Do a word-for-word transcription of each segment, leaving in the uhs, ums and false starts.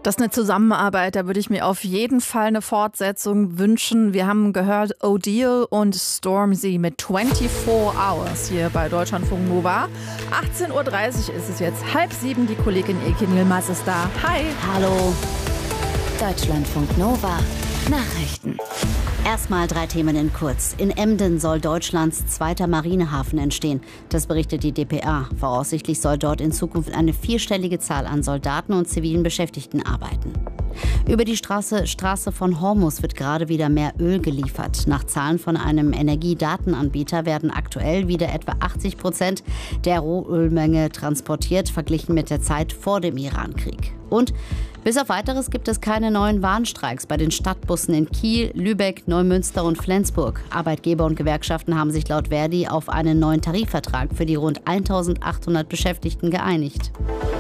Das ist eine Zusammenarbeit, da würde ich mir auf jeden Fall eine Fortsetzung wünschen. Wir haben gehört Odile und Stormzy mit vierundzwanzig Hours hier bei Deutschlandfunk Nova. achtzehn Uhr dreißig ist es jetzt, halb sieben, die Kollegin Ekin Yilmaz ist da. Hi. Hallo. Deutschlandfunk Nova. Nachrichten. Erstmal drei Themen in kurz. In Emden soll Deutschlands zweiter Marinehafen entstehen. Das berichtet die D P A. Voraussichtlich soll dort in Zukunft eine vierstellige Zahl an Soldaten und zivilen Beschäftigten arbeiten. Über die Straße, Straße von Hormuz wird gerade wieder mehr Öl geliefert. Nach Zahlen von einem Energiedatenanbieter werden aktuell wieder etwa achtzig Prozent der Rohölmenge transportiert, verglichen mit der Zeit vor dem Irankrieg. Und bis auf Weiteres gibt es keine neuen Warnstreiks bei den Stadtbussen in Kiel, Lübeck, Neumünster und Flensburg. Arbeitgeber und Gewerkschaften haben sich laut Verdi auf einen neuen Tarifvertrag für die rund eintausendachthundert Beschäftigten geeinigt.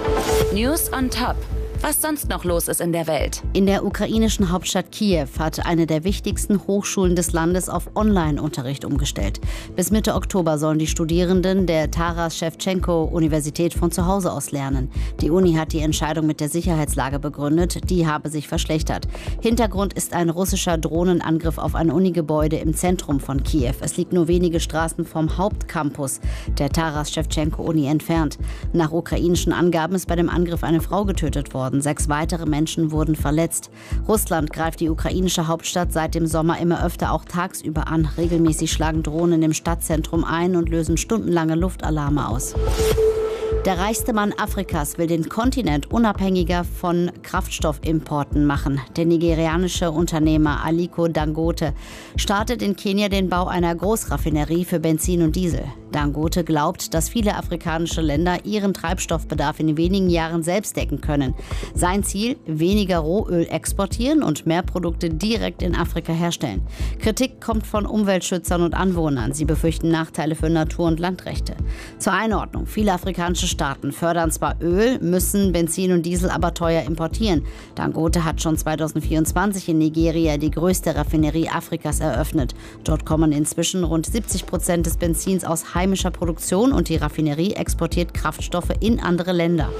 News on Top. Was sonst noch los ist in der Welt. In der ukrainischen Hauptstadt Kiew hat eine der wichtigsten Hochschulen des Landes auf Online-Unterricht umgestellt. Bis Mitte Oktober sollen die Studierenden der Taras-Schewtschenko-Universität von zu Hause aus lernen. Die Uni hat die Entscheidung mit der Sicherheitslage begründet. Die habe sich verschlechtert. Hintergrund ist ein russischer Drohnenangriff auf ein Unigebäude im Zentrum von Kiew. Es liegt nur wenige Straßen vom Hauptcampus der Taras-Schewtschenko-Uni entfernt. Nach ukrainischen Angaben ist bei dem Angriff eine Frau getötet worden. Sechs weitere Menschen wurden verletzt. Russland greift die ukrainische Hauptstadt seit dem Sommer immer öfter auch tagsüber an. Regelmäßig schlagen Drohnen im Stadtzentrum ein und lösen stundenlange Luftalarme aus. Der reichste Mann Afrikas will den Kontinent unabhängiger von Kraftstoffimporten machen. Der nigerianische Unternehmer Aliko Dangote startet in Kenia den Bau einer Großraffinerie für Benzin und Diesel. Dangote glaubt, dass viele afrikanische Länder ihren Treibstoffbedarf in wenigen Jahren selbst decken können. Sein Ziel: weniger Rohöl exportieren und mehr Produkte direkt in Afrika herstellen. Kritik kommt von Umweltschützern und Anwohnern. Sie befürchten Nachteile für Natur- und Landrechte. Zur Einordnung: Viele afrikanische Staaten fördern zwar Öl, müssen Benzin und Diesel aber teuer importieren. Dangote hat schon zweitausendvierundzwanzig in Nigeria die größte Raffinerie Afrikas eröffnet. Dort kommen inzwischen rund siebzig Prozent des Benzins aus heimischer Produktion und die Raffinerie exportiert Kraftstoffe in andere Länder.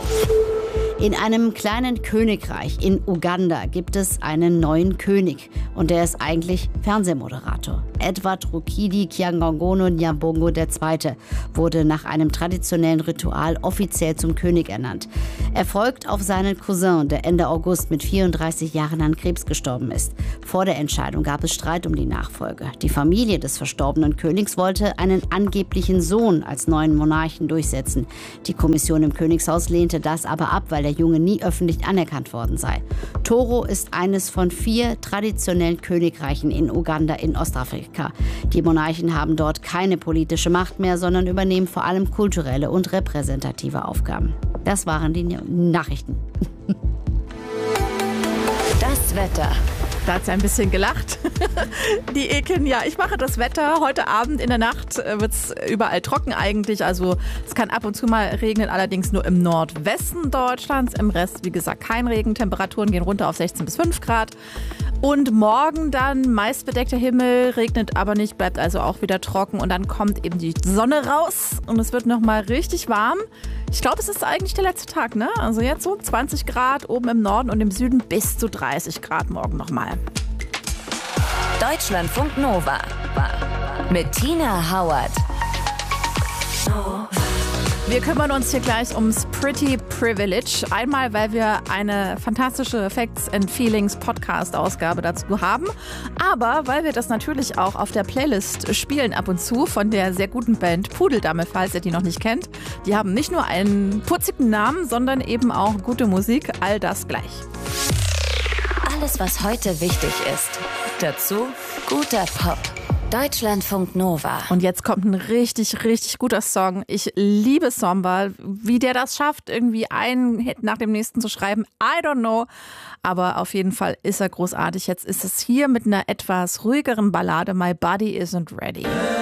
In einem kleinen Königreich in Uganda gibt es einen neuen König und der ist eigentlich Fernsehmoderator. Edward Rukidi Kyangongono Nyambongo der Zweite wurde nach einem traditionellen Ritual offiziell zum König ernannt. Er folgt auf seinen Cousin, der Ende August mit vierunddreißig Jahren an Krebs gestorben ist. Vor der Entscheidung gab es Streit um die Nachfolge. Die Familie des verstorbenen Königs wollte einen angeblichen Sohn als neuen Monarchen durchsetzen. Die Kommission im Königshaus lehnte das aber ab, weil der Junge nie öffentlich anerkannt worden sei. Toro ist eines von vier traditionellen Königreichen in Uganda in Ostafrika. Die Monarchen haben dort keine politische Macht mehr, sondern übernehmen vor allem kulturelle und repräsentative Aufgaben. Das waren die Nachrichten. Das Wetter. Da hat sie ein bisschen gelacht. Die Ekin, ja, ich mache das Wetter. Heute Abend in der Nacht wird es überall trocken eigentlich. Also es kann ab und zu mal regnen, allerdings nur im Nordwesten Deutschlands. Im Rest, wie gesagt, kein Regen. Temperaturen gehen runter auf sechzehn bis fünf Grad. Und morgen dann meist bedeckter Himmel, regnet aber nicht, bleibt also auch wieder trocken. Und dann kommt eben die Sonne raus und es wird nochmal richtig warm. Ich glaube, es ist eigentlich der letzte Tag, ne? Also jetzt so zwanzig Grad oben im Norden und im Süden bis zu dreißig Grad morgen nochmal. Deutschlandfunk Nova mit Tina Howard. Wir kümmern uns hier gleich ums Pretty Privilege. Einmal, weil wir eine fantastische Facts and Feelings Podcast-Ausgabe dazu haben. Aber weil wir das natürlich auch auf der Playlist spielen ab und zu von der sehr guten Band Pudeldame, falls ihr die noch nicht kennt. Die haben nicht nur einen putzigen Namen, sondern eben auch gute Musik. All das gleich. Alles, was heute wichtig ist. Dazu guter Pop. Deutschlandfunk Nova. Und jetzt kommt ein richtig, richtig guter Song. Ich liebe Somba. Wie der das schafft, irgendwie einen Hit nach dem nächsten zu schreiben, I don't know. Aber auf jeden Fall ist er großartig. Jetzt ist es hier mit einer etwas ruhigeren Ballade, My Body Isn't Ready.